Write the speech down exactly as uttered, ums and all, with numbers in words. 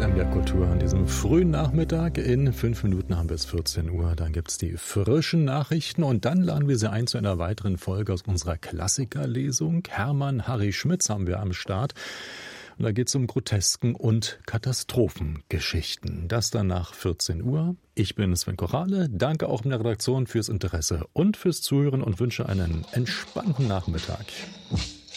M D R Kultur an diesem frühen Nachmittag. In fünf Minuten haben wir es vierzehn Uhr. Dann gibt es die frischen Nachrichten und dann laden wir Sie ein zu einer weiteren Folge aus unserer Klassikerlesung. Hermann Harry Schmitz haben wir am Start. Und da geht es um Grotesken und Katastrophengeschichten. Das dann nach vierzehn Uhr. Ich bin Sven Kochale. Danke auch in der Redaktion fürs Interesse und fürs Zuhören und wünsche einen entspannten Nachmittag.